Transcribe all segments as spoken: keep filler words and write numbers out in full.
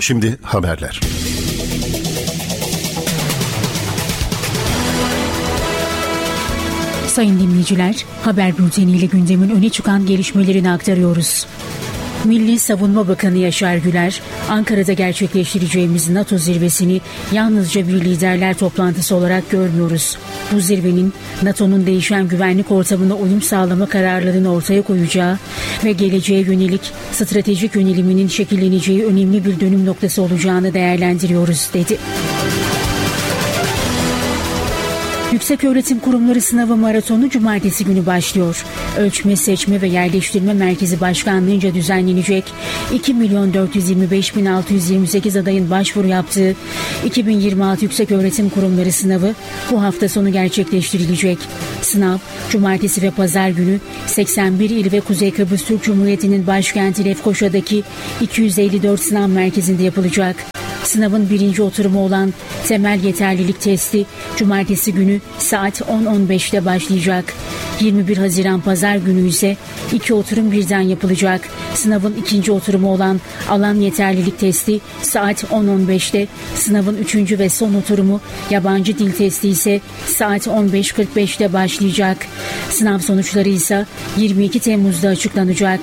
Şimdi haberler. Sayın dinleyiciler, haber bülteniyle gündemin öne çıkan gelişmelerini aktarıyoruz. Milli Savunma Bakanı Yaşar Güler, Ankara'da gerçekleştireceğimiz NATO zirvesini yalnızca bir liderler toplantısı olarak görmüyoruz. Bu zirvenin NATO'nun değişen güvenlik ortamına uyum sağlama kararlarını ortaya koyacağı ve geleceğe yönelik stratejik yöneliminin şekilleneceği önemli bir dönüm noktası olacağını değerlendiriyoruz, dedi. Yükseköğretim Kurumları Sınavı Maratonu cumartesi günü başlıyor. Ölçme, Seçme ve Yerleştirme Merkezi Başkanlığı'nca düzenlenecek iki milyon dört yüz yirmi beş bin altı yüz yirmi sekiz adayın başvuru yaptığı iki bin yirmi altı Yükseköğretim Kurumları Sınavı bu hafta sonu gerçekleştirilecek. Sınav, cumartesi ve pazar günü seksen bir il ve Kuzey Kıbrıs Türk Cumhuriyeti'nin başkenti Lefkoşa'daki iki yüz elli dört sınav merkezinde yapılacak. Sınavın birinci oturumu olan temel yeterlilik testi cumartesi günü saat on on beşte başlayacak. yirmi bir Haziran Pazar günü ise iki oturum birden yapılacak. Sınavın ikinci oturumu olan alan yeterlilik testi saat on on beşte, sınavın üçüncü ve son oturumu yabancı dil testi ise saat on beş kırk beşte başlayacak. Sınav sonuçları ise yirmi iki Temmuz'da açıklanacak.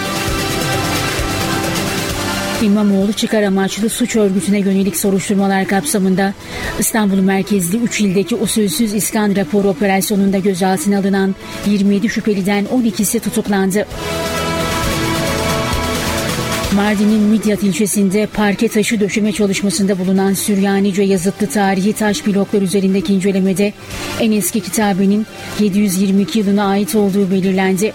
İmamoğlu çıkar amaçlı suç örgütüne yönelik soruşturmalar kapsamında İstanbul merkezli üç ildeki usulsüz iskan raporu operasyonunda gözaltına alınan yirmi yedi şüpheliden on ikisi tutuklandı. Mardin'in Midyat ilçesinde parke taşı döşeme çalışmasında bulunan Süryanice yazıtlı tarihi taş bloklar üzerindeki incelemede en eski kitabenin yedi yüz yirmi iki yılına ait olduğu belirlendi.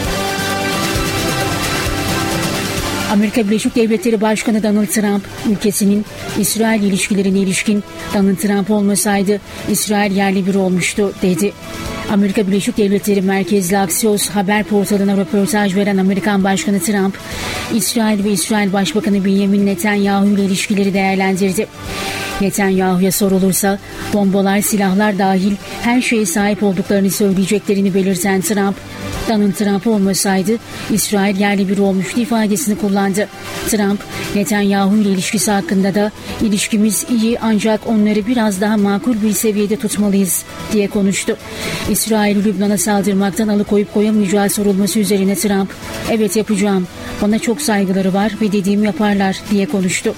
Amerika Birleşik Devletleri Başkanı Donald Trump, ülkesinin İsrail ilişkilerine ilişkin Donald Trump olmasaydı İsrail yerli bir olmuştu, dedi. Amerika Birleşik Devletleri merkezli Axios haber portalına röportaj veren Amerikan Başkanı Trump, İsrail ve İsrail Başbakanı Benjamin Netanyahu ile ilişkileri değerlendirdi. Netanyahu'ya sorulursa bombalar, silahlar dahil her şeye sahip olduklarını söyleyeceklerini belirten Trump, Donald Trump olmasaydı İsrail yerli bir olmuştu ifadesini kullandı. Trump, Netanyahu ile ilişkisi hakkında da ilişkimiz iyi ancak onları biraz daha makul bir seviyede tutmalıyız diye konuştu. İsrail'i Lübnan'a saldırmaktan alıkoyup koyamayacağı sorulması üzerine Trump, evet yapacağım, bana çok saygıları var ve dediğimi yaparlar diye konuştu.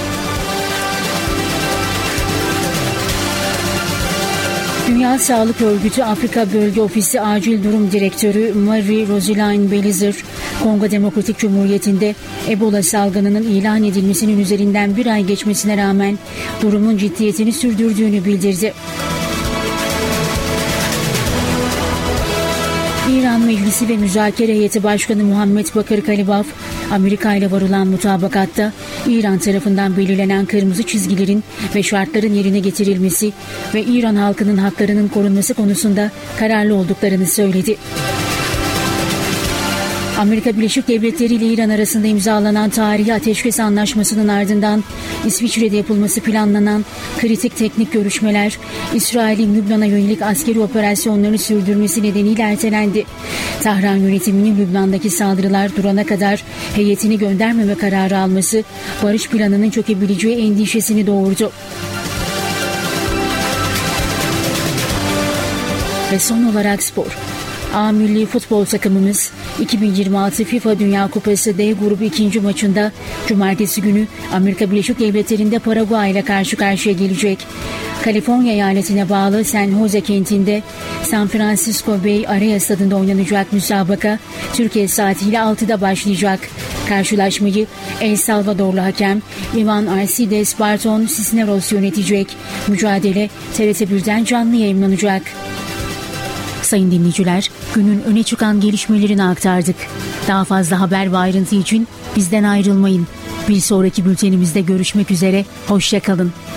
Dünya Sağlık Örgütü Afrika Bölge Ofisi Acil Durum Direktörü Marie-Roseline Belizer, Kongo Demokratik Cumhuriyeti'nde Ebola salgınının ilan edilmesinin üzerinden bir ay geçmesine rağmen durumun ciddiyetini sürdürdüğünü bildirdi. İran Meclisi ve Müzakere Heyeti Başkanı Muhammed Bakır Kalibaf, Amerika ile varılan mutabakatta İran tarafından belirlenen kırmızı çizgilerin ve şartların yerine getirilmesi ve İran halkının haklarının korunması konusunda kararlı olduklarını söyledi. Amerika Birleşik Devletleri ile İran arasında imzalanan tarihi ateşkes anlaşmasının ardından İsviçre'de yapılması planlanan kritik teknik görüşmeler, İsrail'in Lübnan'a yönelik askeri operasyonlarını sürdürmesi nedeniyle ertelendi. Tahran yönetiminin Lübnan'daki saldırılar durana kadar heyetini göndermeme kararı alması barış planının çökebileceği endişesini doğurdu. Ve son olarak spor. A milli futbol takımımız iki bin yirmi altı FIFA Dünya Kupası D grubu ikinci maçında cumartesi günü Amerika Birleşik Devletleri'nde Paraguay ile karşı karşıya gelecek. Kaliforniya eyaletine bağlı San Jose kentinde San Francisco Bay Area stadında oynanacak müsabaka Türkiye saatiyle altıda başlayacak. Karşılaşmayı El Salvadorlu hakem Ivan Alcides Barton Cisneros yönetecek. Mücadele T R T birden canlı yayınlanacak. Sayın dinleyiciler, günün öne çıkan gelişmelerini aktardık. Daha fazla haber ve ayrıntı için bizden ayrılmayın. Bir sonraki bültenimizde görüşmek üzere, hoşça kalın.